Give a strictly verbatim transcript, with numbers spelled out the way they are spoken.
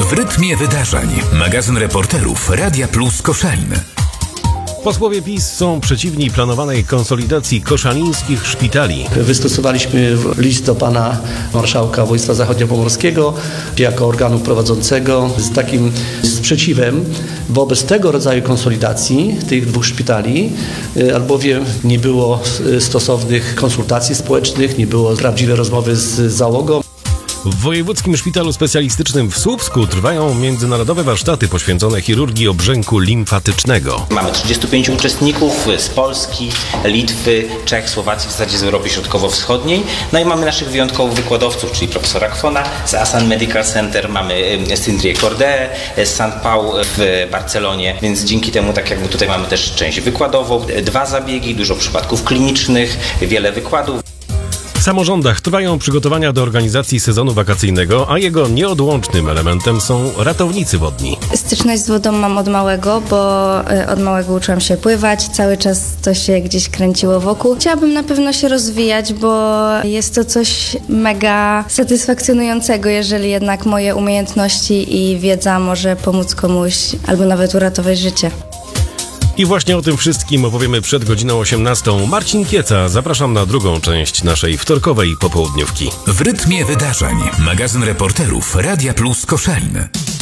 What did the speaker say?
W rytmie wydarzeń. Magazyn reporterów Radia Plus Koszalin. Posłowie PiS są przeciwni planowanej konsolidacji koszalińskich szpitali. Wystosowaliśmy list do pana marszałka województwa zachodniopomorskiego jako organu prowadzącego z takim sprzeciwem wobec tego rodzaju konsolidacji tych dwóch szpitali, albowiem nie było stosownych konsultacji społecznych, nie było prawdziwej rozmowy z załogą. W Wojewódzkim Szpitalu Specjalistycznym w Słupsku trwają międzynarodowe warsztaty poświęcone chirurgii obrzęku limfatycznego. Mamy trzydziestu pięciu uczestników z Polski, Litwy, Czech, Słowacji, w zasadzie z Europy Środkowo-Wschodniej. No i mamy naszych wyjątkowych wykładowców, czyli profesora Kwona z Asan Medical Center, mamy Cindrię Cordeę z Saint Paul w Barcelonie, więc dzięki temu tak jakby tutaj mamy też część wykładową, dwa zabiegi, dużo przypadków klinicznych, wiele wykładów. W samorządach trwają przygotowania do organizacji sezonu wakacyjnego, a jego nieodłącznym elementem są ratownicy wodni. Styczność z wodą mam od małego, bo od małego uczyłam się pływać, cały czas to się gdzieś kręciło wokół. Chciałabym na pewno się rozwijać, bo jest to coś mega satysfakcjonującego, jeżeli jednak moje umiejętności i wiedza może pomóc komuś albo nawet uratować życie. I właśnie o tym wszystkim opowiemy przed godziną osiemnastą. Marcin Kieca, zapraszam na drugą część naszej wtorkowej popołudniówki. W rytmie wydarzeń. Magazyn reporterów Radia Plus Koszalin.